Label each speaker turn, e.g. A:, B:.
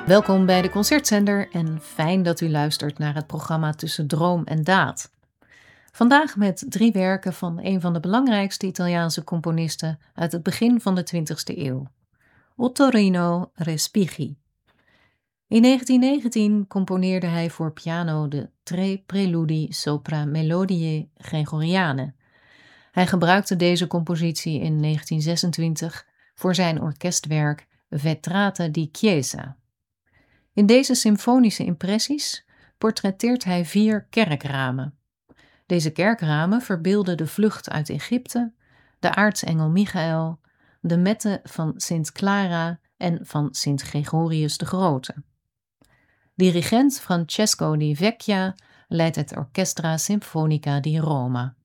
A: Welkom bij de Concertzender en fijn dat u luistert naar het programma Tussen Droom en Daad. Vandaag met 3 werken van een van de belangrijkste Italiaanse componisten uit het begin van de 20e eeuw, Ottorino Respighi. In 1919 componeerde hij voor piano de Tre Preludi sopra melodie Gregoriane. Hij gebruikte deze compositie in 1926 voor zijn orkestwerk Vetrate di Chiesa. In deze symfonische impressies portretteert hij 4 kerkramen. Deze kerkramen verbeelden de vlucht uit Egypte, de aartsengel Michael, de metten van Sint Clara en van Sint Gregorius de Grote. Dirigent Francesco Di Vecchia leidt het Orchestra Sinfonica di Roma.